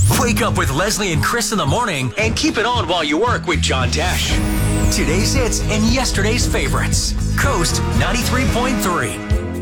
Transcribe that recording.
Wake up with Leslie and Chris in the morning and keep it on while you work with John Tesh. Today's hits and yesterday's favorites. Coast 93.3.